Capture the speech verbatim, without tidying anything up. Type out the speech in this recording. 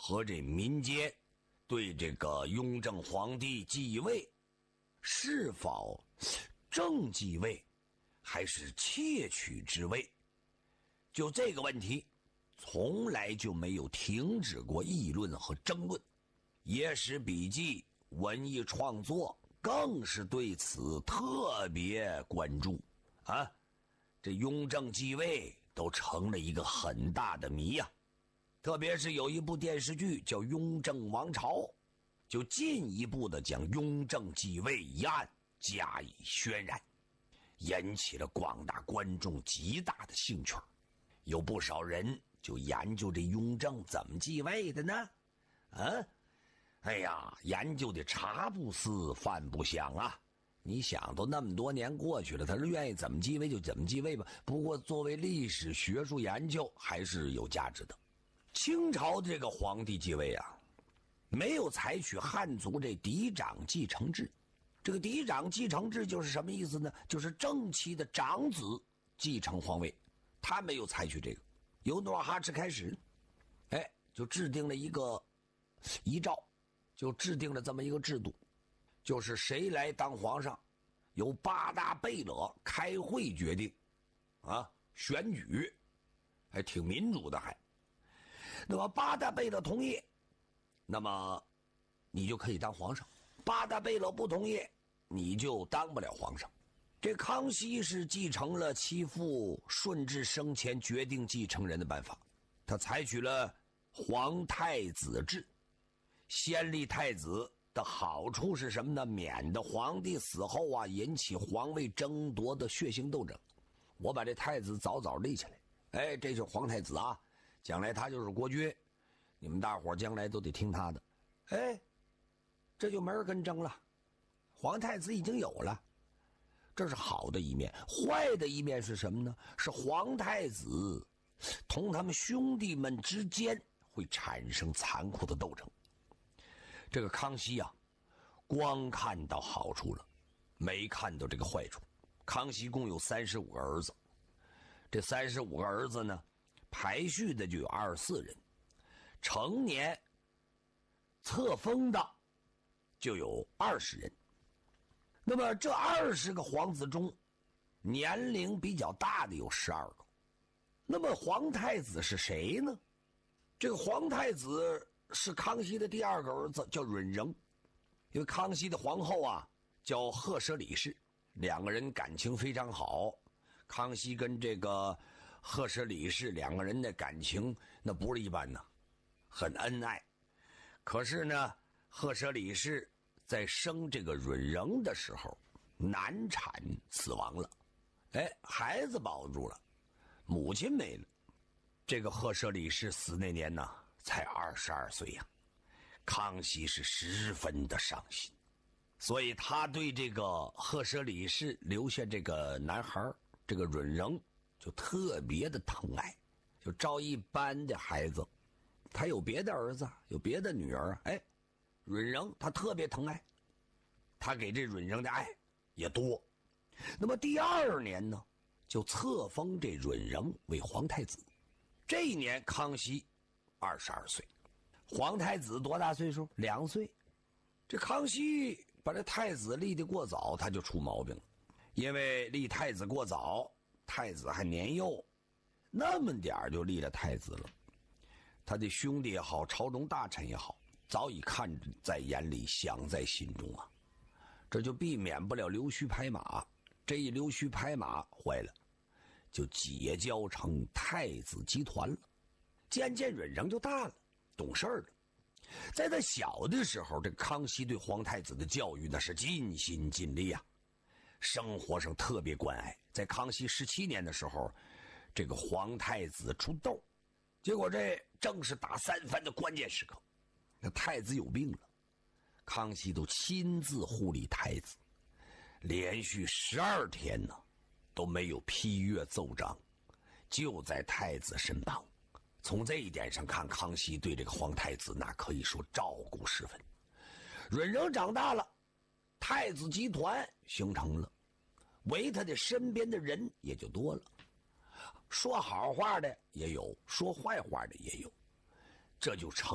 和这民间对这个雍正皇帝继位是否正继位还是窃取之位，就这个问题从来就没有停止过议论和争论。野史笔记文艺创作更是对此特别关注啊！这雍正继位都成了一个很大的谜呀、啊。特别是有一部电视剧叫《雍正王朝》，就进一步的将雍正继位一案加以渲染，引起了广大观众极大的兴趣。有不少人就研究这雍正怎么继位的呢？啊，哎呀，研究的茶不思饭不香啊！你想，都那么多年过去了，他是愿意怎么继位就怎么继位吧。不过作为历史学术研究还是有价值的。清朝这个皇帝继位啊，没有采取汉族这嫡长继承制。这个嫡长继承制就是什么意思呢？就是正妻的长子继承皇位，他没有采取这个。由努尔哈赤开始，哎，就制定了一个遗诏，就制定了这么一个制度，就是谁来当皇上，由八大贝勒开会决定，啊，选举，还挺民主的还。那么八大贝勒同意，那么你就可以当皇上；八大贝勒不同意，你就当不了皇上。这康熙是继承了其父顺治生前决定继承人的办法，他采取了皇太子制。先立太子的好处是什么呢？免得皇帝死后啊引起皇位争夺的血腥斗争。我把这太子早早立起来，哎，这就是皇太子啊，将来他就是国君，你们大伙将来都得听他的。哎，这就没人跟争了，皇太子已经有了。这是好的一面。坏的一面是什么呢？是皇太子同他们兄弟们之间会产生残酷的斗争。这个康熙啊，光看到好处了，没看到这个坏处。康熙共有三十五个儿子，这三十五个儿子呢，排序的就有二十四人，成年册封的就有二十人。那么这二十个皇子中，年龄比较大的有十二个。那么皇太子是谁呢？这个皇太子是康熙的第二个儿子，叫允仁。因为康熙的皇后啊叫赫舍里氏，两个人感情非常好。康熙跟这个赫舍里氏两个人的感情那不是一般呢，很恩爱。可是呢，赫舍里氏在生这个允仁的时候难产死亡了，哎，孩子保住了，母亲没了。这个赫舍里氏死那年呢才二十二岁呀，康熙是十分的伤心，所以他对这个赫舍里氏留下这个男孩这个允仁就特别的疼爱，就照一般的孩子，他有别的儿子有别的女儿，哎，允仁他特别疼爱，他给这允仁的爱也多。那么第二年呢，就册封这允仁为皇太子。这一年康熙二十二岁，皇太子多大岁数？两岁。这康熙把这太子立得过早，他就出毛病了。因为立太子过早，太子还年幼，那么点儿就立了太子了。他的兄弟也好，朝中大臣也好，早已看在眼里，想在心中啊。这就避免不了溜须拍马，这一溜须拍马坏了，就结交成太子集团了。渐渐允仁就大了，懂事了。在他小的时候，这康熙对皇太子的教育那是尽心尽力啊，生活上特别关爱。在康熙十七年的时候，这个皇太子出痘，结果这正是打三番的关键时刻，那太子有病了，康熙都亲自护理太子，连续十二天呢都没有批阅奏章，就在太子身旁。从这一点上看，康熙对这个皇太子那可以说照顾十分。允仁长大了，太子集团形成了，围他的身边的人也就多了，说好话的也有，说坏话的也有，这就成